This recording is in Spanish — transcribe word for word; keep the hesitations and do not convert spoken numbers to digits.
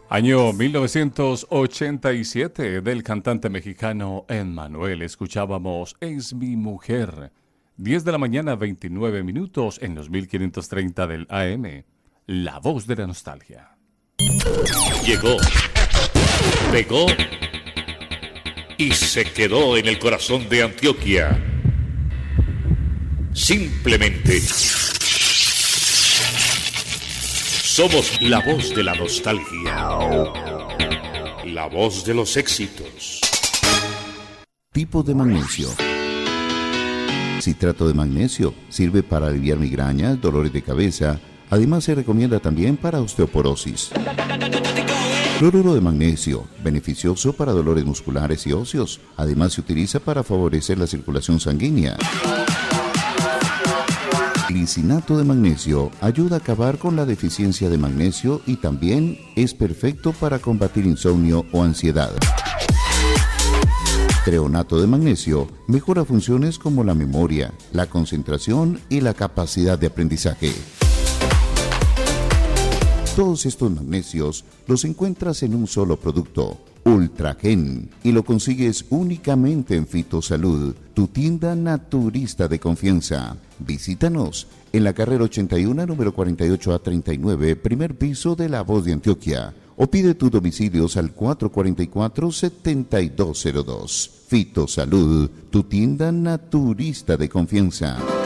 Año mil novecientos ochenta y siete, del cantante mexicano Emmanuel. Escuchábamos Es mi mujer. diez de la mañana, veintinueve minutos en los mil quinientos treinta del A M. La voz de la nostalgia. Llegó, pegó y se quedó en el corazón de Antioquia. Simplemente somos la voz de la nostalgia, la voz de los éxitos. Tipo de magnesio. Citrato de magnesio sirve para aliviar migrañas, dolores de cabeza. Además se recomienda también para osteoporosis. Cloruro de magnesio, beneficioso para dolores musculares y óseos. Además se utiliza para favorecer la circulación sanguínea. Glicinato de magnesio ayuda a acabar con la deficiencia de magnesio y también es perfecto para combatir insomnio o ansiedad. Treonato de magnesio mejora funciones como la memoria, la concentración y la capacidad de aprendizaje. Todos estos magnesios los encuentras en un solo producto, Ultragen, y lo consigues únicamente en Fitosalud, tu tienda naturista de confianza. Visítanos en la carrera ochenta y uno, número cuarenta y ocho A treinta y nueve, primer piso de La Voz de Antioquia, o pide tus domicilios al cuatro cuatro cuatro, siete dos cero dos. Fitosalud, tu tienda naturista de confianza.